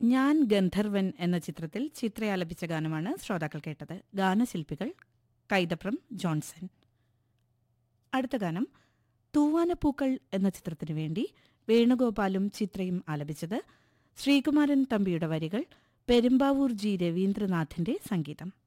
ഞാൻ ഗന്ധർവൻ എന്ന ചിത്രത്തിൽ ചിത്രയാലപിച്ച ഗാനമാണ് ശ്രോതാക്കൾ കേട്ടത്. ഗാനശില്പികൾ കൈതപ്രം ജോൺസൺ. അടുത്ത ഗാനം തൂവാനപ്പൂക്കൾ എന്ന ചിത്രത്തിനു വേണ്ടി വേണുഗോപാലും ചിത്രയും ആലപിച്ചത്. ശ്രീകുമാരൻ തമ്പിയുടെ വരികൾ, പെരുമ്പാവൂർ ജി രവീന്ദ്രനാഥിന്റെ സംഗീതം.